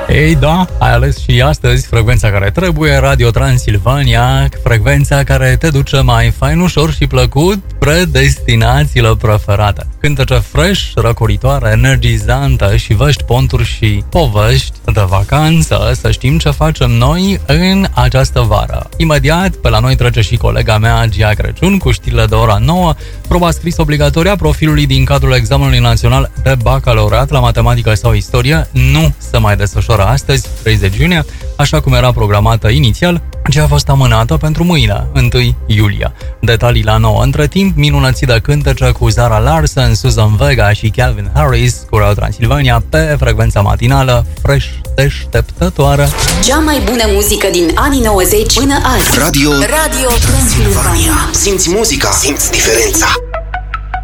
Ei da, ai ales și astăzi frecvența care trebuie, Radio Transilvania, frecvența care te duce mai fain, ușor și plăcut spre destinațiile preferate. Cântece fresh, răcoritoare, energizantă și vești, ponturi și povești de vacanță, să știm ce facem noi în această vară. Imediat, pe la noi trece și colega mea, Gia Crăciun, cu știrile de ora 9, proba scris obligatorie a profilului din cadrul examenului național de bacalaureat la matematică sau istorie nu se mai desfășoară astăzi, 30 iunie, așa cum era programată inițial, ce a fost amânată pentru mâine, 1 iulie. Detalii la 9. Între timp, minunății de cântece cu Zara Larsson, Susan Vega și Calvin Harris cu Radio Transilvania pe frecvența matinală fresh deșteptătoare. Cea mai bună muzică din anii 90 până azi. Radio Transilvania. Simți muzica, simți diferența.